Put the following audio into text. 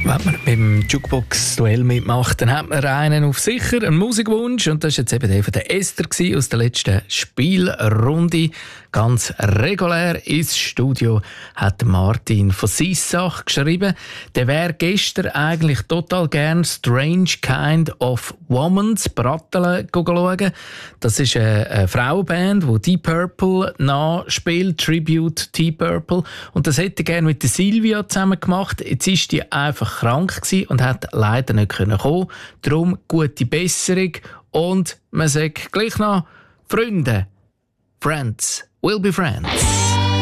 Wenn man mit dem Jukebox-Duell mitmacht, dann hat man einen auf sicher, einen Musikwunsch. Und das war jetzt eben der von der Esther aus der letzten Spielrunde. Ganz regulär ins Studio hat Martin von Sissach geschrieben. Der wäre gestern eigentlich total gern Strange Kind of Woman's Bratteln schauen. Das ist eine Frauenband, die Deep Purple nachspielt, Tribute Deep Purple. Und das hätte er gerne mit der Silvia zusammen gemacht. Jetzt ist die einfach krank gewesen und hat leider nicht kommen. Darum gute Besserung und man sagt gleich noch Freunde, Friends will be friends.